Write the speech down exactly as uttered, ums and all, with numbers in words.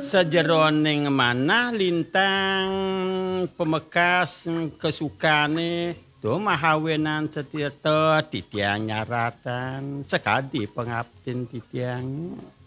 Sejeroning manah lintang pemekas kesukane do mahawenan setirta titiang nyaratan sekadi pengabtin titiang.